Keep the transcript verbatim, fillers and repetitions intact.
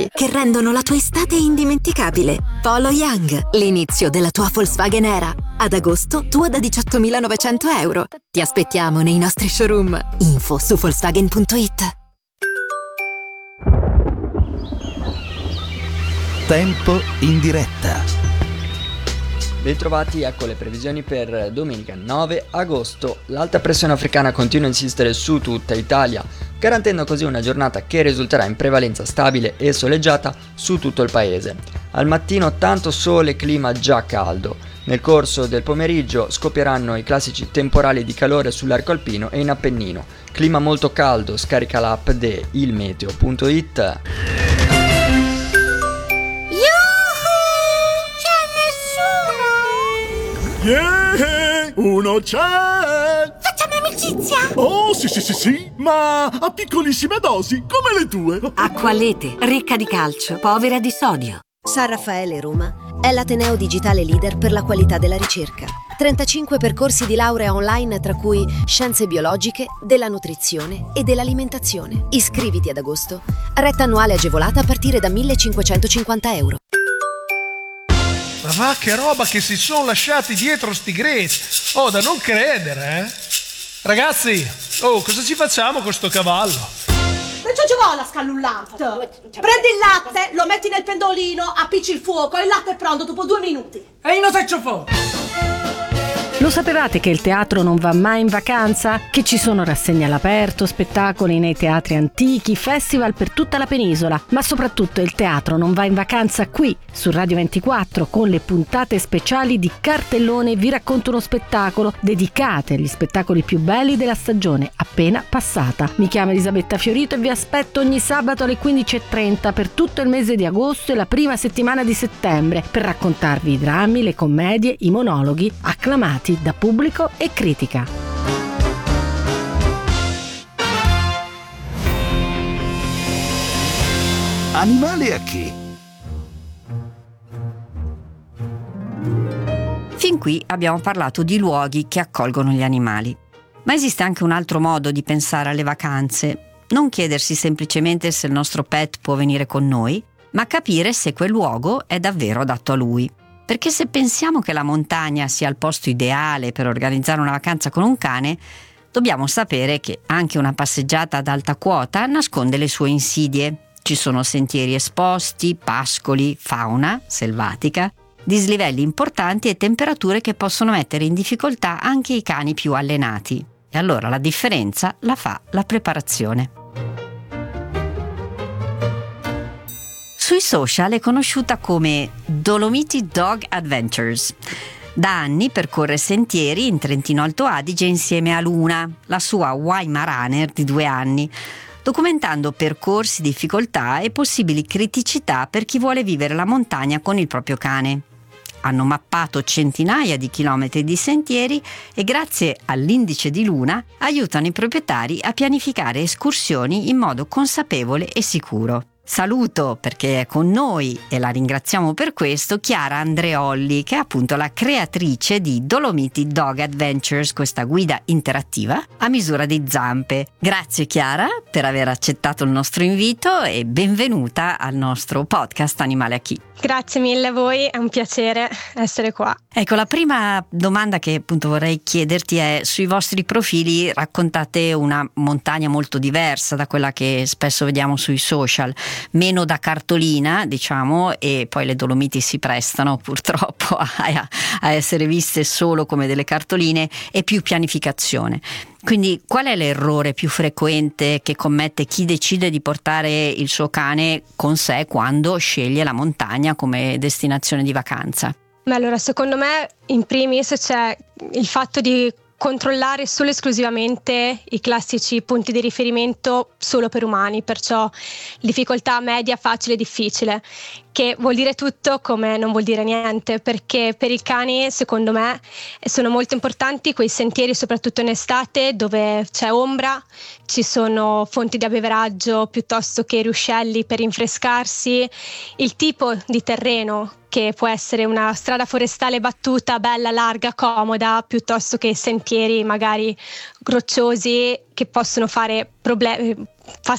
che rendono la tua estate indimenticabile. Polo Young, l'inizio della tua Volkswagen era. Ad agosto, tua da diciottomilanovecento euro. Ti aspettiamo nei nostri showroom. Info su Volkswagen punto it. Tempo in diretta. Bentrovati, ecco le previsioni per domenica nove agosto. L'alta pressione africana continua a insistere su tutta Italia, garantendo così una giornata che risulterà in prevalenza stabile e soleggiata su tutto il paese. Al mattino tanto sole, clima già caldo. Nel corso del pomeriggio scoppieranno i classici temporali di calore sull'arco alpino e in Appennino. Clima molto caldo, scarica l'app di il meteo punto it. Yeah, uno c'è! Facciamo amicizia! Oh, sì, sì, sì, sì, ma a piccolissime dosi, come le tue. Acqualete, ricca di calcio, povera di sodio. San Raffaele Roma è l'ateneo digitale leader per la qualità della ricerca. trentacinque percorsi di laurea online, tra cui scienze biologiche, della nutrizione e dell'alimentazione. Iscriviti ad agosto. Retta annuale agevolata a partire da millecinquecentocinquanta euro. Ma va, che roba che si sono lasciati dietro sti greci! Oh, da non credere, eh! Ragazzi, oh, cosa ci facciamo con sto cavallo? Non ci vuole la scannullata! Prendi il latte, lo metti nel pendolino, appicci il fuoco e il latte è pronto dopo due minuti. E io non faccio fuoco! Lo sapevate che il teatro non va mai in vacanza? Che ci sono rassegne all'aperto, spettacoli nei teatri antichi, festival per tutta la penisola, ma soprattutto il teatro non va in vacanza qui, su Radio ventiquattro, con le puntate speciali di Cartellone Vi racconto uno spettacolo, dedicate agli spettacoli più belli della stagione appena passata. Mi chiamo Elisabetta Fiorito e vi aspetto ogni sabato alle quindici e trenta per tutto il mese di agosto e la prima settimana di settembre per raccontarvi i drammi, le commedie, i monologhi acclamati da pubblico e critica. Animale a che? Fin qui abbiamo parlato di luoghi che accolgono gli animali. Ma esiste anche un altro modo di pensare alle vacanze. Non chiedersi semplicemente se il nostro pet può venire con noi, ma capire se quel luogo è davvero adatto a lui. Perché se pensiamo che la montagna sia il posto ideale per organizzare una vacanza con un cane, dobbiamo sapere che anche una passeggiata ad alta quota nasconde le sue insidie. Ci sono sentieri esposti, pascoli, fauna selvatica, dislivelli importanti e temperature che possono mettere in difficoltà anche i cani più allenati. E allora la differenza la fa la preparazione. Sui social è conosciuta come Dolomiti Dog Adventures. Da anni percorre sentieri in Trentino Alto Adige insieme a Luna, la sua Weimaraner di due anni, documentando percorsi, difficoltà e possibili criticità per chi vuole vivere la montagna con il proprio cane. Hanno mappato centinaia di chilometri di sentieri e grazie all'indice di Luna aiutano i proprietari a pianificare escursioni in modo consapevole e sicuro. Saluto, perché è con noi e la ringraziamo per questo, Chiara Andreolli, che è appunto la creatrice di Dolomiti Dog Adventures, questa guida interattiva a misura di zampe. Grazie Chiara per aver accettato il nostro invito e benvenuta al nostro podcast Animale a chi. Grazie mille a voi, è un piacere essere qua. Ecco, la prima domanda che appunto vorrei chiederti è: sui vostri profili raccontate una montagna molto diversa da quella che spesso vediamo sui social, meno da cartolina, diciamo, e poi le Dolomiti si prestano purtroppo a, a essere viste solo come delle cartoline, e più pianificazione. Quindi qual è l'errore più frequente che commette chi decide di portare il suo cane con sé quando sceglie la montagna come destinazione di vacanza? Ma allora, secondo me, in primis c'è il fatto di controllare solo e esclusivamente i classici punti di riferimento solo per umani, perciò difficoltà media, facile, difficile, che vuol dire tutto come non vuol dire niente, perché per i cani, secondo me, sono molto importanti quei sentieri, soprattutto in estate, dove c'è ombra, ci sono fonti di abbeveraggio piuttosto che ruscelli per rinfrescarsi, il tipo di terreno, che può essere una strada forestale battuta, bella, larga, comoda, piuttosto che sentieri magari rocciosi che possono fare problemi,